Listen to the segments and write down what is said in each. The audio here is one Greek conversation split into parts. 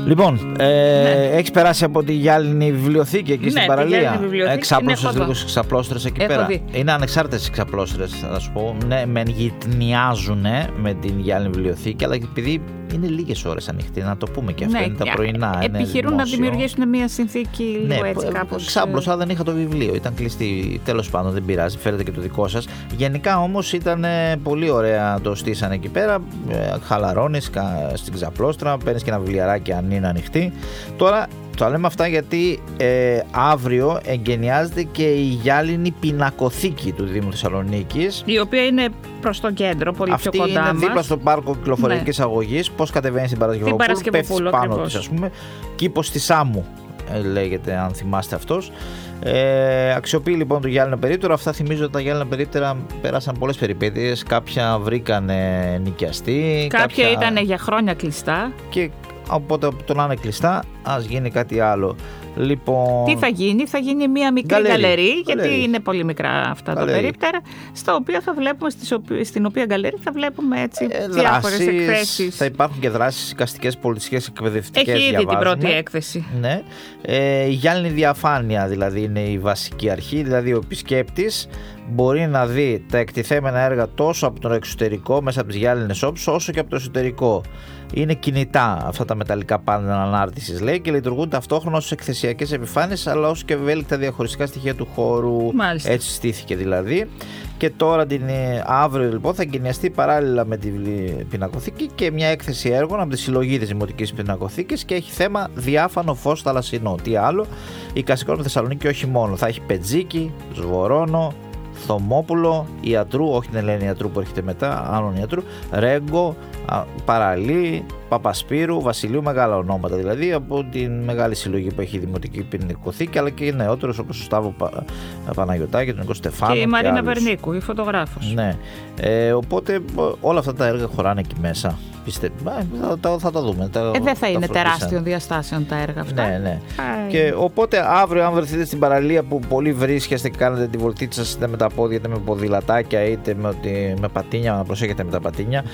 Λοιπόν, έχεις περάσει από τη Γυάλινη Βιβλιοθήκη εκεί στην παραλία? Εξάπλωσες λίγο στις ξαπλώστρες εκεί πέρα? Είναι ανεξάρτητες οι ξαπλώστρες, θα σου πω. Ναι, μεν γυτνιάζουν με την Γυάλινη Βιβλιοθήκη, αλλά επειδή είναι λίγες ώρες ανοιχτή, να το πούμε και αυτό, είναι τα πρωινά. Επιχειρούν να δημιουργήσουν μια συνθήκη λίγο έτσι κάπως. Ξάπλωσα, δεν είχα το βιβλίο, ήταν κλειστή. Τέλος πάντων, δεν πειράζει, φέρετε και το δικό σας. Γενικά όμως ήταν πολύ ωραία, το στήσανε εκεί πέρα. Χαλαρώνεις στην ξαπλώστρα, παίρνεις και ένα βιβλιαράκι αν είναι ανοιχτή. Τώρα το λέμε αυτά γιατί αύριο εγκαινιάζεται και η Γυάλινη Πινακοθήκη του Δήμου Θεσσαλονίκης, η οποία είναι προς το κέντρο, πολύ αυτή πιο κοντά μας. Αυτή είναι δίπλα στο πάρκο κυκλοφοριακής αγωγής. Πώς κατεβαίνεις στην Παρασκευοπούλου, πέφτεις πάνω της, ας πούμε. Κήπος της Σάμου λέγεται, αν θυμάστε αυτός. Αξιοποιεί λοιπόν το γυάλινο περίπτερο. Αυτά θυμίζω ότι τα γυάλινα περίπτερα πέρασαν πολλές περιπέτειες. Κάποια βρήκαν νοικιαστή, κάποια ήταν για χρόνια κλειστά. Και οπότε το να είναι κλειστά, ας γίνει κάτι άλλο. Λοιπόν, τι θα γίνει μια μικρή γκαλερί, γιατί είναι πολύ μικρά αυτά τα περίπτερα, στα οποία θα βλέπουμε, στην οποία γκαλερί θα βλέπουμε έτσι διάφορες εκθέσεις. Θα υπάρχουν και δράσεις εικαστικές, πολιτιστικές, εκπαιδευτικές. Έχει ήδη την πρώτη έκθεση. Ναι. Η γυάλινη διαφάνεια δηλαδή είναι η βασική αρχή, δηλαδή ο επισκέπτης μπορεί να δει τα εκτιθέμενα έργα τόσο από το εξωτερικό μέσα από τις γυάλινες όψεις, όσο και από το εσωτερικό. Είναι κινητά αυτά τα μεταλλικά πάνελ ανάρτησης, λέει, και λειτουργούν ταυτόχρονα ως εκθεσιακές επιφάνειες, αλλά ως και ευέλικτα διαχωριστικά στοιχεία του χώρου. Μάλιστα. Έτσι στήθηκε δηλαδή. Και τώρα αύριο λοιπόν θα εγκαινιαστεί παράλληλα με την Πινακοθήκη και μια έκθεση έργων από τη συλλογή της Δημοτικής Πινακοθήκης και έχει θέμα διάφανο φως θαλασσινό. Τι άλλο, η Κασικόνη Θεσσαλονίκη όχι μόνο, θα έχει Πετζίκι, Σβορώνο, Θωμόπουλο, Ιατρού, όχι την Ελένη Ιατρού που έρχεται μετά, άλλον Ιατρού, Ρέγκο, Παραλή, Παπασπύρου, Βασιλείου, μεγάλα ονόματα δηλαδή από τη μεγάλη συλλογή που έχει η Δημοτική Πινακοθήκη, αλλά και οι νεότερους όπως ο Σταύρο Παναγιωτάκη, τον Νίκο Στεφάνο και η Μαρίνα Βερνίκου, η φωτογράφος. Ναι. Οπότε όλα αυτά τα έργα χωράνε εκεί μέσα. Θα τα δούμε. Δεν θα είναι τεράστιων διαστάσεων τα έργα αυτά. Ναι. Και οπότε αύριο, αν βρεθείτε στην παραλία που πολύ βρίσκεστε και κάνετε τη βολτίτσα σας είτε με τα πόδια είτε με ποδηλατάκια είτε με πατίνια, να προσέχετε με τα πατίνια,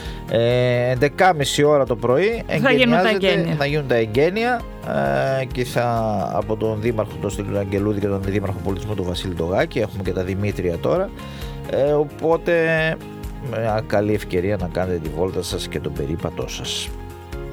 11.30 ώρα το πρωί θα γίνουν τα εγγένεια και από τον Δήμαρχο τον Στήλιο Αγγελούδη και τον Δήμαρχο Πολιτισμού του Βασίλη Τογάκη. Έχουμε και τα Δημήτρια τώρα. Οπότε μια καλή ευκαιρία να κάνετε τη βόλτα σας και τον περίπατό σας.